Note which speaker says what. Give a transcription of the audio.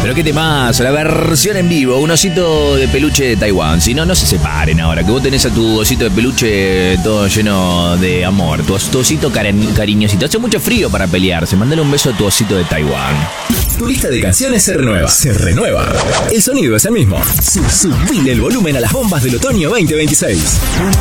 Speaker 1: Pero qué temazo, la versión en vivo, un osito de peluche de Taiwán. Si no, no se separen ahora, que vos tenés a tu osito de peluche todo lleno de amor, tu osito cariñosito. Hace mucho frío para pelearse, mandale un beso a tu osito de Taiwán.
Speaker 2: Tu lista de canciones se renueva. Se renueva. El sonido es el mismo. Subile el volumen a las bombas del otoño 2026.